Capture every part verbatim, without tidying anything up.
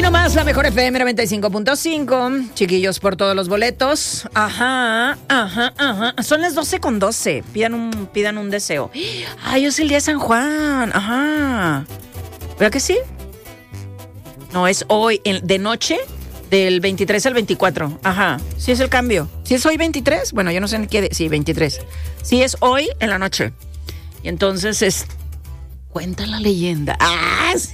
Aquí nomás la mejor F M noventa y cinco punto cinco. Chiquillos, por todos los boletos. Ajá, ajá, ajá. Son las doce con doce. Pidan un, pidan un deseo. Ay, es el día de San Juan. Ajá. ¿Verdad que sí? No, es hoy, de noche, del veintitrés al veinticuatro. Ajá. Sí es el cambio. ¿Sí es hoy veintitrés? Bueno, yo no sé en qué. De... Sí, veintitrés. Sí es hoy en la noche. Y entonces es... Cuenta la leyenda. ¡Ah, sí!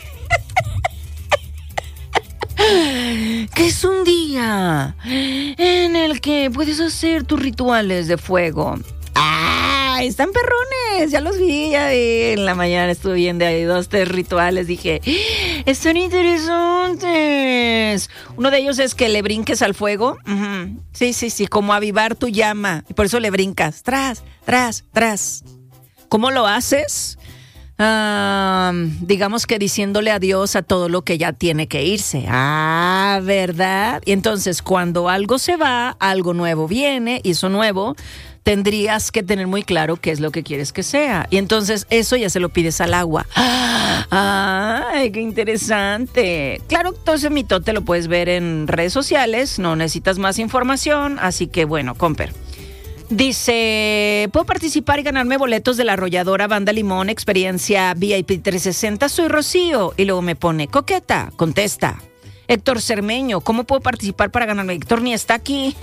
Que es un día en el que puedes hacer tus rituales de fuego. ¡Ah! Están perrones, ya los vi, ya vi. En la mañana estuve viendo ahí dos, tres rituales. Dije, están interesantes. Uno de ellos es que le brinques al fuego. Uh-huh. Sí, sí, sí, como avivar tu llama. Y por eso le brincas. Tras, tras, tras. ¿Cómo lo haces? Uh, digamos que diciéndole adiós a todo lo que ya tiene que irse. Ah, ¿verdad? Y entonces cuando algo se va, algo nuevo viene, y eso nuevo tendrías que tener muy claro qué es lo que quieres que sea. Y entonces eso ya se lo pides al agua. ¡Ay, qué interesante! Claro, todo ese mitote lo puedes ver en redes sociales, no necesitas más información, así que bueno, comper. Dice, ¿puedo participar y ganarme boletos de la arrolladora Banda Limón, experiencia V I P trescientos sesenta? Soy Rocío. Y luego me pone, coqueta, contesta. Héctor Cermeño, ¿cómo puedo participar para ganarme? Héctor ni está aquí.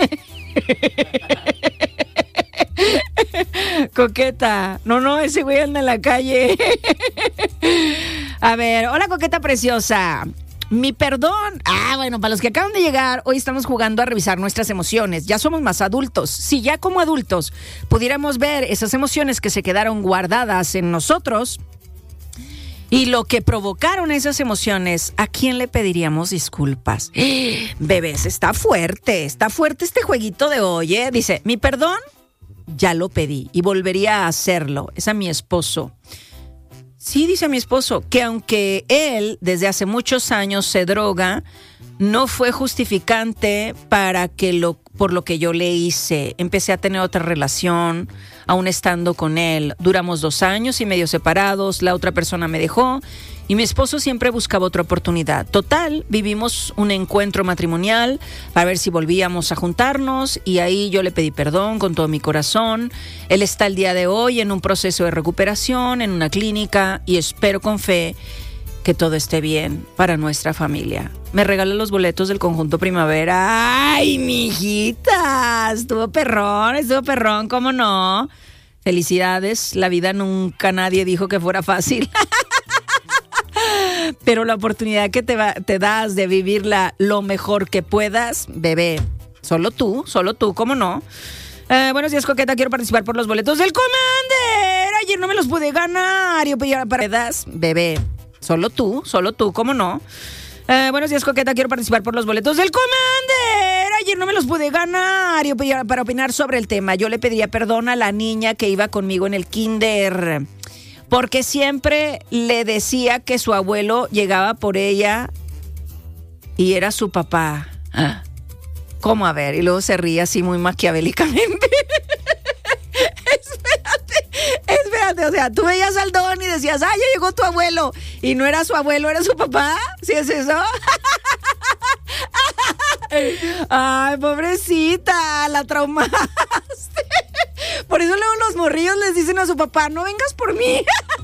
Coqueta, no, no, ese güey anda en la calle. A ver, hola coqueta preciosa. Mi perdón. Ah, bueno, para los que acaban de llegar, hoy estamos jugando a revisar nuestras emociones. Ya somos más adultos. Si ya como adultos pudiéramos ver esas emociones que se quedaron guardadas en nosotros y lo que provocaron esas emociones, ¿a quién le pediríamos disculpas? Bebés, está fuerte, está fuerte este jueguito de hoy, ¿eh? Dice, mi perdón, ya lo pedí y volvería a hacerlo. Es a mi esposo. Sí, dice mi esposo, que aunque él desde hace muchos años se droga, no fue justificante para que lo, por lo que yo le hice. Empecé a tener otra relación, aún estando con él. Duramos dos años y medio separados, la otra persona me dejó y mi esposo siempre buscaba otra oportunidad. Total, vivimos un encuentro matrimonial para ver si volvíamos a juntarnos y ahí yo le pedí perdón con todo mi corazón. Él está el día de hoy en un proceso de recuperación, en una clínica y espero con fe que todo esté bien para nuestra familia. Me regala los boletos del conjunto Primavera. ¡Ay, mijita! Estuvo perrón, estuvo perrón, ¿cómo no? Felicidades, la vida nunca nadie dijo que fuera fácil. Pero la oportunidad que te, va, te das de vivirla lo mejor que puedas, bebé, solo tú, solo tú, ¿cómo no? Eh, buenos días, coqueta, quiero participar por los boletos del Commander. Ayer no me los pude ganar. Yo pedí para das, bebé, solo tú, solo tú, ¿cómo no? Eh, buenos días, coqueta, quiero participar por los boletos del Commander. Ayer no me los pude ganar. Yo pedí para opinar sobre el tema. Yo le pediría perdón a la niña que iba conmigo en el kinder, porque siempre le decía que su abuelo llegaba por ella y era su papá. ¿Cómo? A ver, y luego se ríe así muy maquiavélicamente. Espérate, espérate, o sea, tú veías al don y decías, ah, ya llegó tu abuelo, y no era su abuelo, era su papá. ¿Sí es eso? Ay, pobrecita, la traumaste. Por eso luego los morrillos les dicen a su papá, no vengas por mí.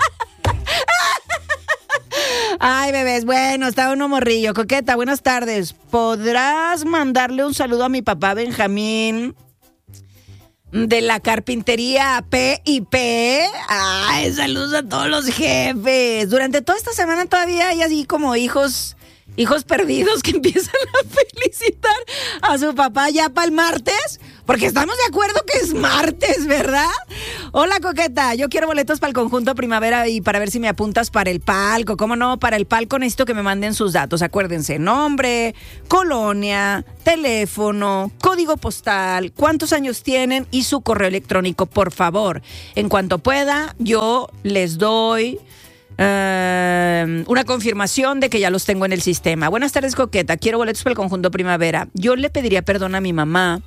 Ay, bebés, bueno, está uno morrillo. Coqueta, buenas tardes. ¿Podrás mandarle un saludo a mi papá Benjamín de la carpintería P y P? Ay, saludos a todos los jefes. Durante toda esta semana todavía hay así como hijos... Hijos perdidos que empiezan a felicitar a su papá ya para el martes, porque estamos de acuerdo que es martes, ¿verdad? Hola, coqueta, yo quiero boletos para el conjunto Primavera y para ver si me apuntas para el palco. ¿Cómo no? Para el palco necesito que me manden sus datos. Acuérdense, nombre, colonia, teléfono, código postal, cuántos años tienen y su correo electrónico, por favor. En cuanto pueda, yo les doy... Uh, una confirmación de que ya los tengo en el sistema. Buenas tardes, coqueta, quiero boletos para el conjunto Primavera. Yo le pediría perdón a mi mamá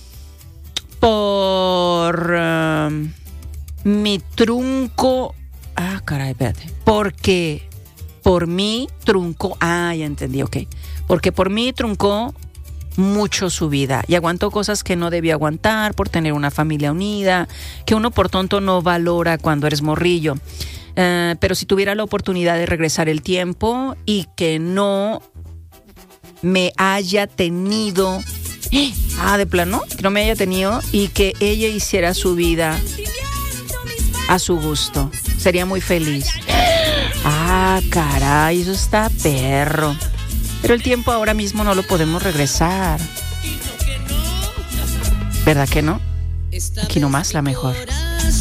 por uh, mi trunco. Ah, caray, espérate. Porque por mí truncó, ah, ya entendí, ok, porque por mí truncó mucho su vida y aguantó cosas que no debía aguantar por tener una familia unida, que uno por tonto no valora cuando eres morrillo. Uh, pero si tuviera la oportunidad de regresar el tiempo y que no me haya tenido, ah, de plano, que no me haya tenido y que ella hiciera su vida a su gusto, sería muy feliz. Ah, caray, eso está perro. Pero el tiempo ahora mismo no lo podemos regresar. ¿Verdad que no? Aquí nomás la mejor.